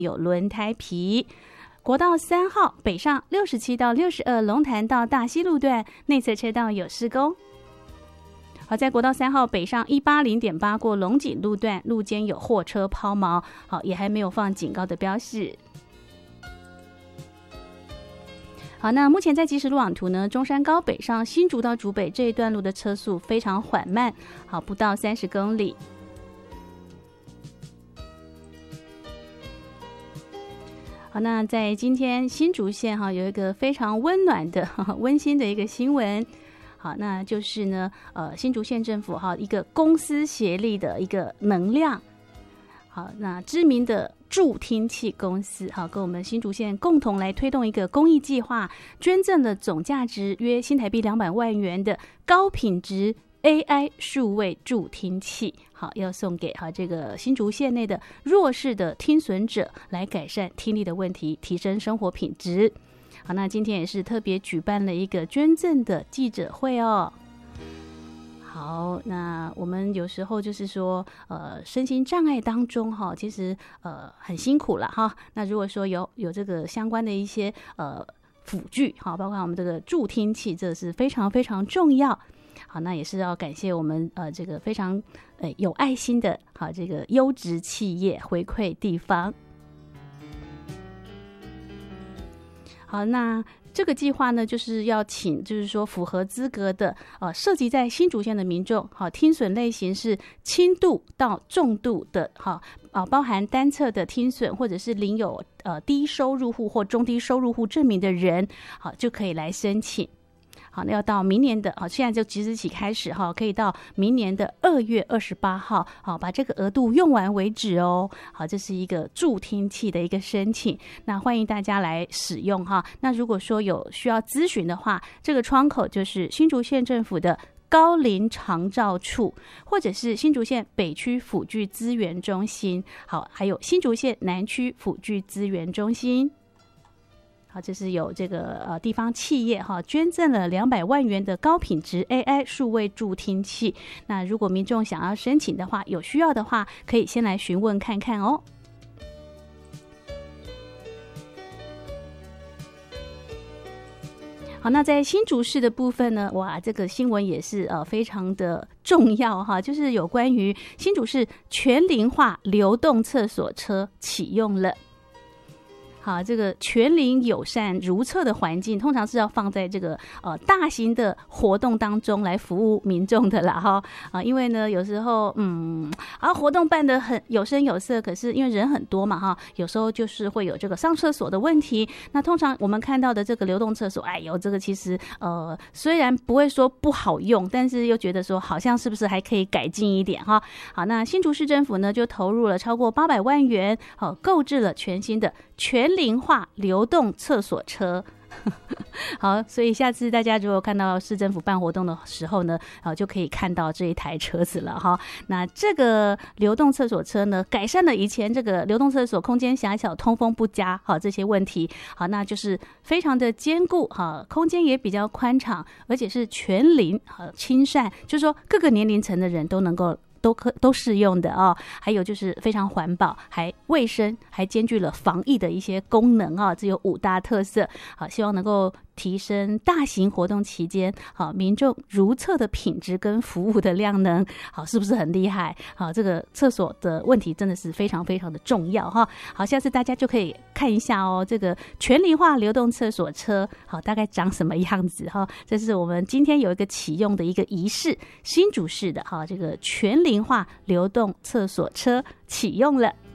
有轮胎皮。国道3号北上67到62龙潭到大溪路段内侧车道有施工。好，在国道3号北上180.8过龙井路段路肩有货车抛锚，好，也还没有放警告的标示。好，那目前在即时路网图呢，中山高北上新竹到竹北这一段路的车速非常缓慢，好，不到30公里。好，那在今天新竹县有一个非常温暖的温馨的一个新闻。好，那就是呢新竹县政府一个公私协力的一个能量。好，那知名的助听器公司跟我们新竹县共同来推动一个公益计划，捐赠了总价值约新台币200万元的高品质AI 数位助听器，好，要送给这个新竹县内的弱势的听损者，来改善听力的问题，提升生活品质。好，那今天也是特别举办了一个捐赠的记者会哦。好，那我们有时候就是说身心障碍当中其实很辛苦了哈。那如果说有这个相关的一些辅具包括我们这个助听器，这是非常非常重要。好，那也是要感谢我们这个非常有爱心的这个优质企业回馈地方。好，那这个计划呢，就是要请就是说符合资格的涉及在新竹县的民众，听损类型是轻度到重度的包含单侧的听损，或者是领有低收入户或中低收入户证明的人，好，就可以来申请。好，那要到明年的现在就即日起开始可以到明年的2月28号把这个额度用完为止哦。好，这是一个助听器的一个申请，那欢迎大家来使用那如果说有需要咨询的话，这个窗口就是新竹县政府的高龄长照处，或者是新竹县北区辅具资源中心，好，还有新竹县南区辅具资源中心。好，这是有这个地方企业捐赠了200万元的高品质 AI 数位助听器。那如果民众想要申请的话，有需要的话，可以先来询问看看哦。好，那在新竹市的部分呢，哇，这个新闻也是非常的重要就是有关于新竹市全龄化流动厕所车启用了。好，这个全龄友善如厕的环境，通常是要放在这个大型的活动当中来服务民众的啦因为呢有时候活动办得很有声有色，可是因为人很多嘛有时候就是会有这个上厕所的问题。那通常我们看到的这个流动厕所，这个其实虽然不会说不好用，但是又觉得说好像是不是还可以改进一点好，那新竹市政府呢就投入了超过800万元，购置了全新的全龄化流动厕所车。好，所以下次大家如果看到市政府办活动的时候呢，就可以看到这一台车子了那这个流动厕所车呢，改善了以前这个流动厕所空间狭小、通风不佳这些问题。好，那就是非常的坚固空间也比较宽敞，而且是全龄亲善，就是说各个年龄层的人都能够都适用的还有就是非常环保，还卫生，还兼具了防疫的一些功能这有5大特色。好，希望能够提升大型活动期间民众如厕的品质跟服务的量能。好，是不是很厉害？好，这个厕所的问题真的是非常非常的重要好，下次大家就可以看一下这个全龄化流动厕所车好大概长什么样子这是我们今天有一个启用的一个仪式，新竹市的这个全龄化流动厕所车启用了。